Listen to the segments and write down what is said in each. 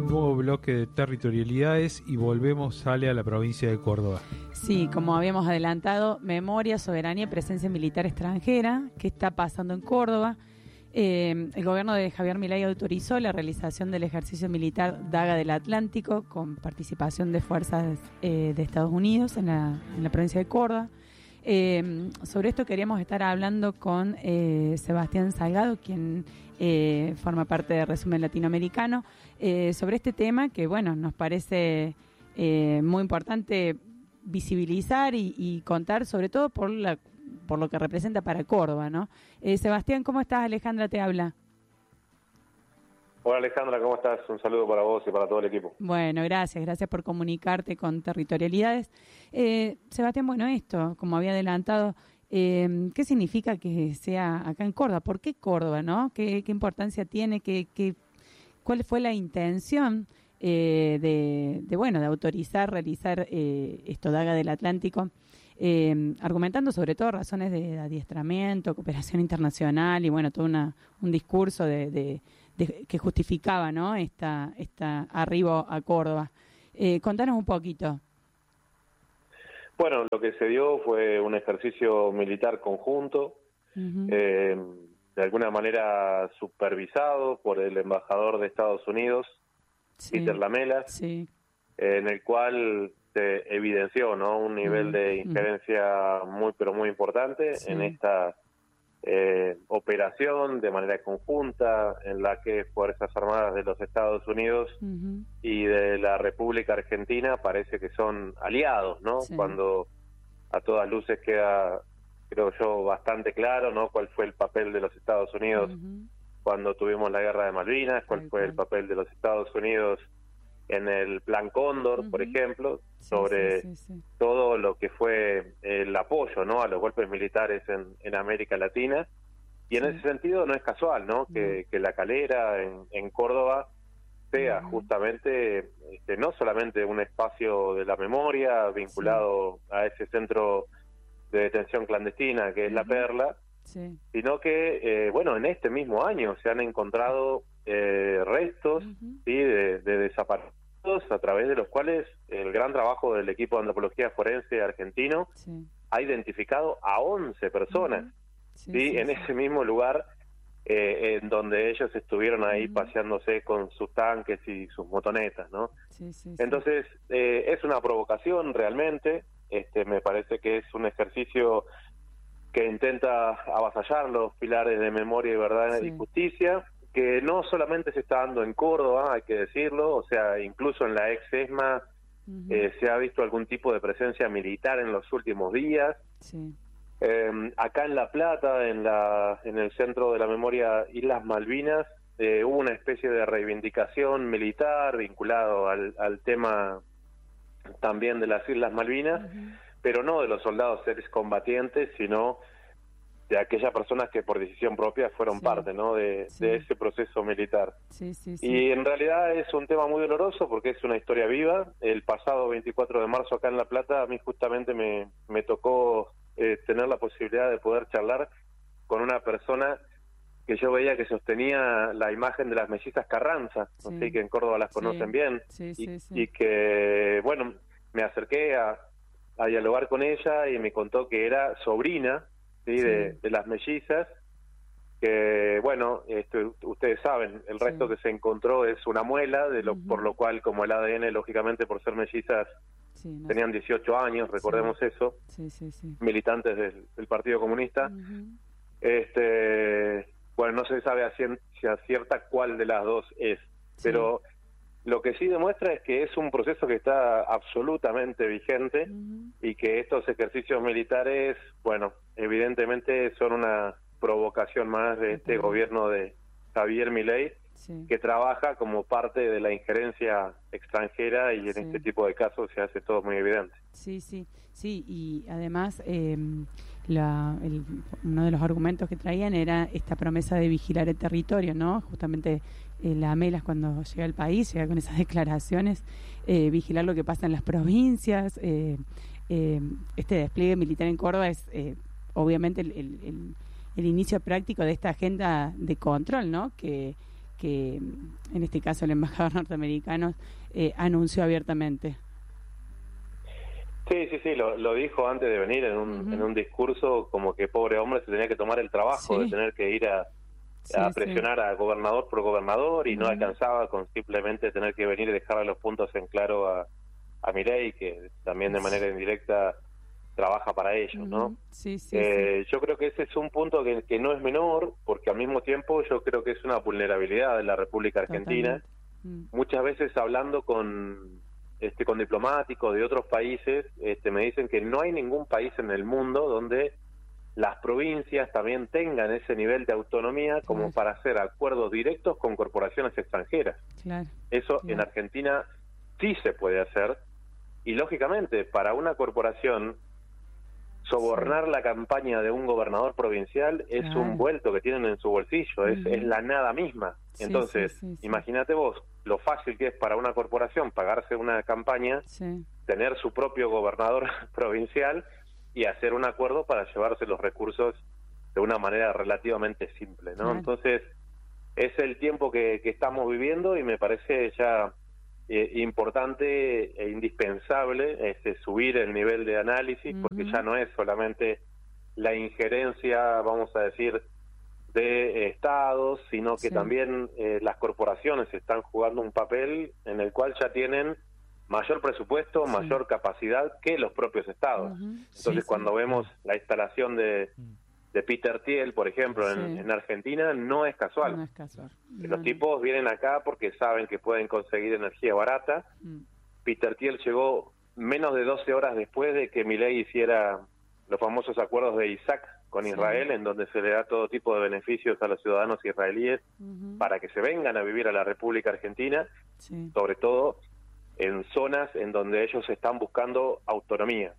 nuevo bloque de territorialidades y sale a la provincia de Córdoba. Sí, como habíamos adelantado, memoria, soberanía y presencia militar extranjera. ¿Qué está pasando en Córdoba? El gobierno de Javier Milei autorizó la realización del ejercicio militar Daga del Atlántico con participación de fuerzas de Estados Unidos en la provincia de Córdoba. Sobre esto queríamos estar hablando con Sebastián Salgado, quien forma parte de Resumen Latinoamericano, sobre este tema que, bueno, nos parece muy importante visibilizar y contar, sobre todo por lo que representa para Córdoba, ¿no? Sebastián, ¿cómo estás? Alejandra te habla. Hola Alejandra, ¿cómo estás? Un saludo para vos y para todo el equipo. Bueno, gracias por comunicarte con Territorialidades. Sebastián, bueno, esto, como había adelantado, ¿qué significa que sea acá en Córdoba? ¿Por qué Córdoba, no? ¿Qué importancia tiene? ¿Cuál fue la intención de autorizar, realizar esto Daga del Atlántico? Argumentando sobre todo razones de adiestramiento, cooperación internacional y bueno, todo un discurso que justificaba, ¿no? esta arribo a Córdoba. Contanos un poquito. Bueno, lo que se dio fue un ejercicio militar conjunto, de alguna manera supervisado por el embajador de Estados Unidos, sí, Peter Lamela, sí, en el cual se evidenció, ¿no?, un nivel de injerencia muy pero muy importante, sí, en esta operación de manera conjunta en la que Fuerzas Armadas de los Estados Unidos y de la República Argentina parece que son aliados, ¿no? Sí. Cuando a todas luces queda, creo yo, bastante claro, ¿no?, cuál fue el papel de los Estados Unidos cuando tuvimos la Guerra de Malvinas, cuál fue el papel de los Estados Unidos en el Plan Cóndor, por ejemplo, sobre todo lo que fue el apoyo, ¿no?, a los golpes militares en América Latina. Y en ese sentido no es casual, ¿no?, que La Calera, en Córdoba, sea justamente no solamente un espacio de la memoria vinculado a ese centro de detención clandestina que es La Perla, sino que, bueno, en este mismo año se han encontrado restos, ¿sí?, de desaparecidos, a través de los cuales el gran trabajo del equipo de antropología forense argentino ha identificado a 11 personas, en ese mismo lugar en donde ellos estuvieron ahí paseándose con sus tanques y sus motonetas, ¿no? Entonces, es una provocación realmente, me parece que es un ejercicio que intenta avasallar los pilares de memoria y verdad y justicia, que no solamente se está dando en Córdoba, hay que decirlo, o sea, incluso en la ex ESMA se ha visto algún tipo de presencia militar en los últimos días. Acá en La Plata, en el Centro de la Memoria Islas Malvinas, hubo una especie de reivindicación militar vinculado al tema también de las Islas Malvinas, pero no de los soldados excombatientes, sino de aquellas personas que por decisión propia fueron parte, ¿no?, de ese proceso militar. Y en realidad es un tema muy doloroso porque es una historia viva. El pasado 24 de marzo acá en La Plata a mí justamente me tocó tener la posibilidad de poder charlar con una persona que yo veía que sostenía la imagen de las mellizas Carranza, así que en Córdoba las conocen bien, y que, bueno, me acerqué a dialogar con ella y me contó que era sobrina, de las mellizas, que, bueno, ustedes saben, el resto que se encontró es una muela, por lo cual, como el ADN, lógicamente, por ser mellizas, tenían 18 años, recordemos eso, militantes del Partido Comunista. Bueno, no se sabe a ciencia cierta cuál de las dos es, pero lo que sí demuestra es que es un proceso que está absolutamente vigente y que estos ejercicios militares, bueno, evidentemente son una provocación más de este gobierno de Javier Milei, que trabaja como parte de la injerencia extranjera y en este tipo de casos se hace todo muy evidente. Y además uno de los argumentos que traían era esta promesa de vigilar el territorio, ¿no? Justamente la Melas, cuando llega al país, llega con esas declaraciones, vigilar lo que pasa en las provincias. Este despliegue militar en Córdoba es obviamente el inicio práctico de esta agenda de control, ¿no?, que que en este caso el embajador norteamericano anunció abiertamente. Sí, lo dijo antes de venir en un discurso, como que pobre hombre se tenía que tomar el trabajo de tener que ir a presionar a gobernador por gobernador y no alcanzaba con simplemente tener que venir y dejarle los puntos en claro a Milei, que también de manera indirecta trabaja para ellos, ¿no? Yo creo que ese es un punto que no es menor, porque al mismo tiempo yo creo que es una vulnerabilidad de la República Argentina. Muchas veces hablando con diplomáticos de otros países, me dicen que no hay ningún país en el mundo donde las provincias también tengan ese nivel de autonomía como para hacer acuerdos directos con corporaciones extranjeras. Eso en Argentina sí se puede hacer, y lógicamente para una corporación sobornar la campaña de un gobernador provincial es un vuelto que tienen en su bolsillo, es la nada misma. Entonces, imagínate vos lo fácil que es para una corporación pagarse una campaña, tener su propio gobernador provincial y hacer un acuerdo para llevarse los recursos de una manera relativamente simple, ¿no? Entonces, es el tiempo que estamos viviendo, y me parece ya importante e indispensable subir el nivel de análisis, porque ya no es solamente la injerencia, vamos a decir, de estados, sino que también las corporaciones están jugando un papel en el cual ya tienen mayor presupuesto, mayor capacidad que los propios estados. Entonces, cuando vemos la instalación de Peter Thiel, por ejemplo, en Argentina, no es casual. No es casual. Los tipos vienen acá porque saben que pueden conseguir energía barata. Peter Thiel llegó menos de 12 horas después de que Milei hiciera los famosos acuerdos de Isaac con Israel, en donde se le da todo tipo de beneficios a los ciudadanos israelíes para que se vengan a vivir a la República Argentina, sobre todo en zonas en donde ellos están buscando autonomía.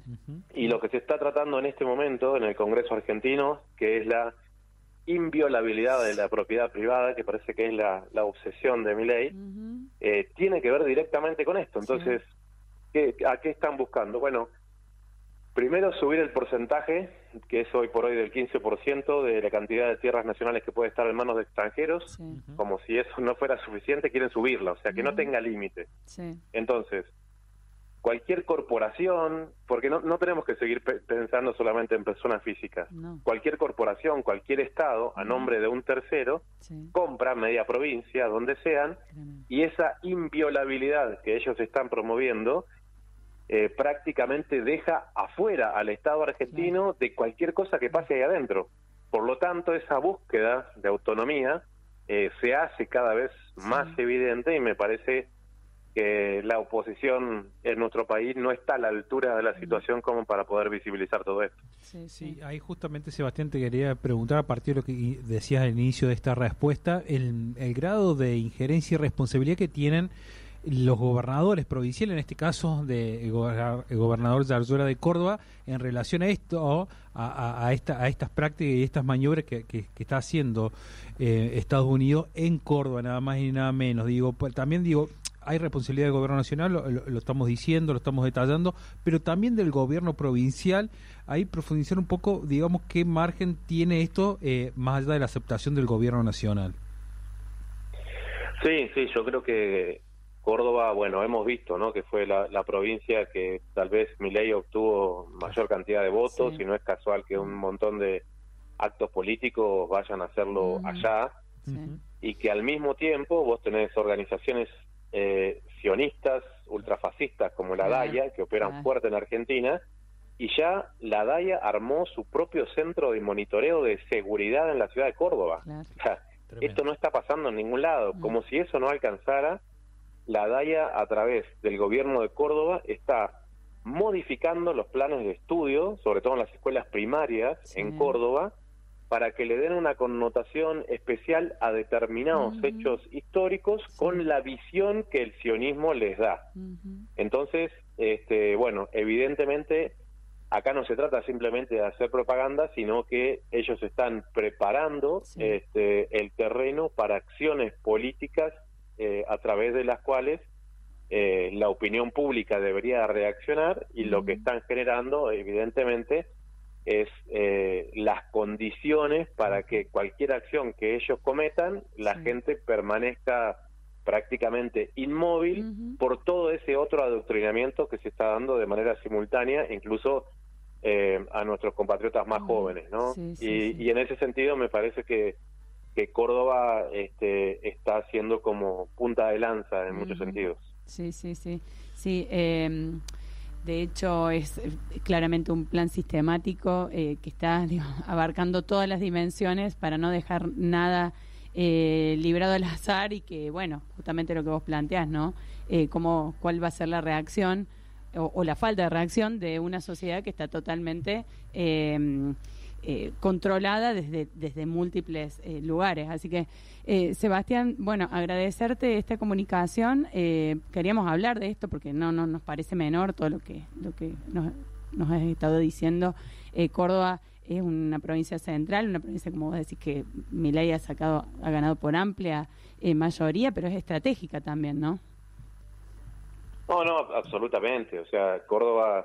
Y lo que se está tratando en este momento en el Congreso argentino, que es la inviolabilidad de la propiedad privada, que parece que es la obsesión de Milei, tiene que ver directamente con esto. Entonces, ¿a qué están buscando? Bueno, primero subir el porcentaje, que es hoy por hoy del 15% de la cantidad de tierras nacionales que puede estar en manos de extranjeros. Como si eso no fuera suficiente, quieren subirla, o sea, que no tenga límite. Entonces, cualquier corporación, porque no tenemos que seguir pensando solamente en personas físicas, cualquier corporación, cualquier estado, a nombre de un tercero, compra media provincia, donde sean, y esa inviolabilidad que ellos están promoviendo prácticamente deja afuera al Estado argentino de cualquier cosa que pase ahí adentro. Por lo tanto, esa búsqueda de autonomía se hace cada vez más evidente, y me parece que la oposición en nuestro país no está a la altura de la situación como para poder visibilizar todo esto. Sí, ahí justamente, Sebastián, te quería preguntar, a partir de lo que decías al inicio de esta respuesta, el grado de injerencia y responsabilidad que tienen los gobernadores provinciales, en este caso el gobernador Zarzuela de Córdoba, en relación a esto, a estas prácticas y estas maniobras que está haciendo Estados Unidos en Córdoba, nada más y nada menos. También hay responsabilidad del gobierno nacional, lo estamos diciendo, lo estamos detallando, pero también del gobierno provincial. Ahí profundizar un poco, digamos, qué margen tiene esto más allá de la aceptación del gobierno nacional. Sí, yo creo que Córdoba, bueno, hemos visto, ¿no?, que fue la provincia que tal vez Milei obtuvo mayor cantidad de votos, y no es casual que un montón de actos políticos vayan a hacerlo allá, y que al mismo tiempo vos tenés organizaciones sionistas, ultrafascistas como la DAIA, que operan fuerte en Argentina, y ya la DAIA armó su propio centro de monitoreo de seguridad en la ciudad de Córdoba. O sea, esto no está pasando en ningún lado. Como si eso no alcanzara, la DAIA, a través del gobierno de Córdoba, está modificando los planes de estudio, sobre todo en las escuelas primarias en Córdoba, para que le den una connotación especial a determinados hechos históricos con la visión que el sionismo les da. Entonces, bueno, evidentemente acá no se trata simplemente de hacer propaganda, sino que ellos están preparando el terreno para acciones políticas a través de las cuales la opinión pública debería reaccionar, y lo que están generando, evidentemente, es las condiciones para que cualquier acción que ellos cometan, la gente permanezca prácticamente inmóvil por todo ese otro adoctrinamiento que se está dando de manera simultánea, incluso a nuestros compatriotas más jóvenes, ¿no? Y en ese sentido me parece que Córdoba está siendo como punta de lanza en muchos sentidos. Sí, de hecho es claramente un plan sistemático que está abarcando todas las dimensiones para no dejar nada librado al azar, y que, bueno, justamente lo que vos planteás, ¿no? ¿Cuál va a ser la reacción o la falta de reacción de una sociedad que está totalmente controlada desde múltiples lugares? Así que, Sebastián, bueno, agradecerte esta comunicación. Queríamos hablar de esto porque no nos parece menor todo lo que nos has estado diciendo. Córdoba es una provincia central, una provincia, como vos decís, que Milei ha ganado por amplia mayoría, pero es estratégica también, ¿no? No, absolutamente. O sea, Córdoba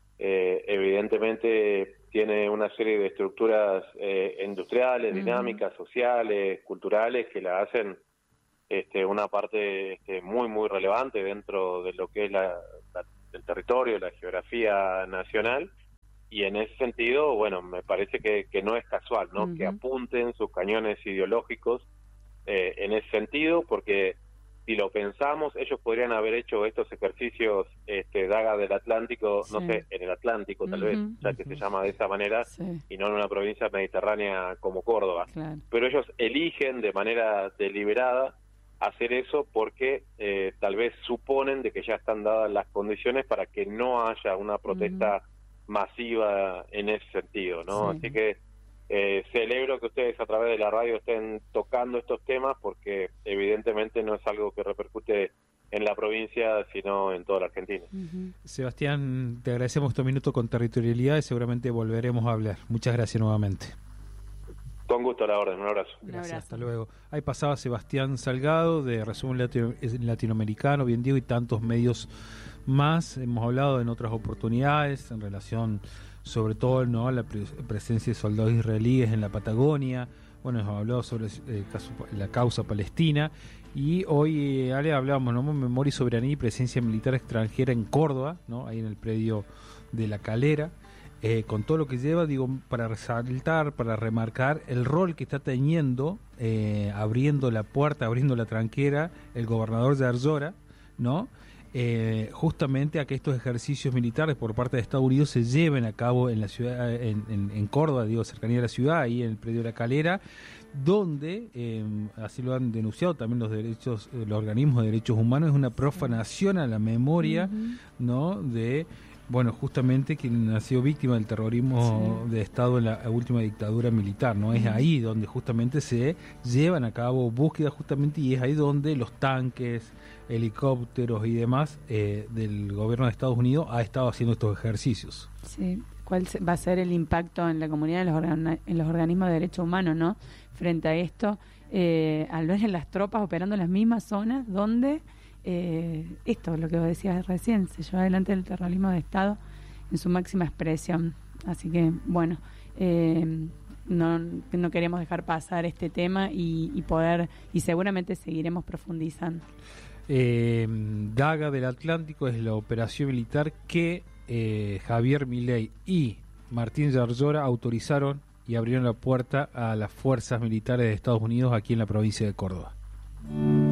evidentemente tiene una serie de estructuras industriales, dinámicas, sociales, culturales, que la hacen una parte muy, muy relevante dentro de lo que es el territorio, la geografía nacional. Y en ese sentido, bueno, me parece que no es casual, ¿no? Que apunten sus cañones ideológicos en ese sentido, porque si lo pensamos, ellos podrían haber hecho estos ejercicios Daga del Atlántico, no sé, en el Atlántico tal vez, ya que se llama de esa manera, y no en una provincia mediterránea como Córdoba. Claro. Pero ellos eligen de manera deliberada hacer eso porque tal vez suponen de que ya están dadas las condiciones para que no haya una protesta masiva en ese sentido, ¿no? Así que celebro que ustedes a través de la radio estén tocando estos temas, porque evidentemente no es algo que repercute en la provincia, sino en toda la Argentina. Sebastián, te agradecemos estos minutos con territorialidad y seguramente volveremos a hablar. Muchas gracias nuevamente. Con gusto, a la orden. Un abrazo. Gracias, hasta luego. Ahí pasaba Sebastián Salgado, de Resumen Latinoamericano, bien digo, y tantos medios más. Hemos hablado en otras oportunidades en relación, sobre todo, ¿no?, a la presencia de soldados israelíes en la Patagonia. Bueno, hemos hablado sobre la causa palestina. Y hoy, Ale, hablábamos, ¿no?, memoria y soberanía y presencia militar extranjera en Córdoba, ¿no?, ahí en el predio de La Calera. Con todo lo que lleva, digo, para resaltar, para remarcar el rol que está teniendo, abriendo la puerta, abriendo la tranquera, el gobernador de Zarzora, ¿no? Justamente a que estos ejercicios militares por parte de Estados Unidos se lleven a cabo en la ciudad, en Córdoba, digo, cercanía de la ciudad, ahí en el predio de La Calera, donde, así lo han denunciado también los organismos de derechos humanos, es una profanación a la memoria, ¿no?, de, bueno, justamente quien ha sido víctima del terrorismo de Estado en la última dictadura militar, ¿no? Es ahí donde justamente se llevan a cabo búsquedas, justamente, y es ahí donde los tanques, helicópteros y demás del gobierno de Estados Unidos ha estado haciendo estos ejercicios. Sí, ¿cuál va a ser el impacto en la comunidad, en los organismos de derechos humanos, ¿no?, frente a esto? Al ver en las tropas operando en las mismas zonas donde esto, lo que vos decías recién, se lleva adelante el terrorismo de Estado en su máxima expresión. Así que, bueno, no queremos dejar pasar este tema y seguramente seguiremos profundizando. Daga del Atlántico es la operación militar que Javier Milei y Martín Zarzora autorizaron y abrieron la puerta a las fuerzas militares de Estados Unidos aquí en la provincia de Córdoba.